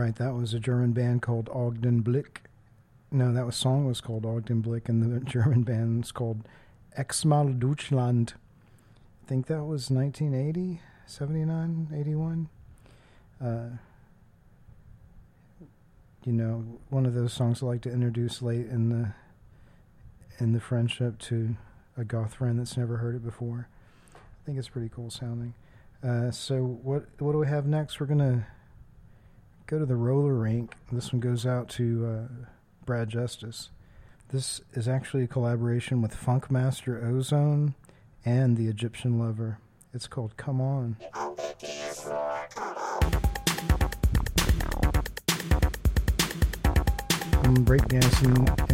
right. That was a German band called Ogden Blick. No, that song was called Ogden Blick, and the German band was called Exmal Deutschland. I think that was 1980, 79, 81. One of those songs I like to introduce late in the friendship to a goth friend that's never heard it before. I think it's pretty cool sounding. So what do we have next? We're gonna go to the roller rink. This one goes out to Brad Justice. This is actually a collaboration with Funkmaster Ozone and the Egyptian Lover. It's called Come On. I'm breakdancing